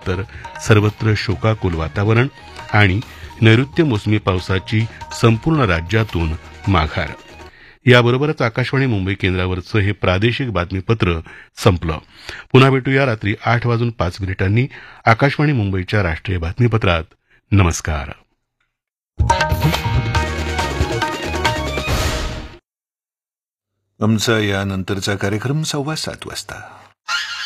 झाल्यानंतर सर्वत्र शोकाकुल वातावरण आणि नैऋत्य मोसमी पावसाची संपूर्ण राज्यातून माघार. याबरोबरच आकाशवाणी मुंबई केंद्रावरचं हे प्रादेशिक बातमीपत्र संपलं. पुन्हा भेटूया रात्री 8:05 आकाशवाणी मुंबईच्या राष्ट्रीय बातमीपत्रात. नमस्कार. आमचा यानंतरचा कार्यक्रम 7:15 वाजता.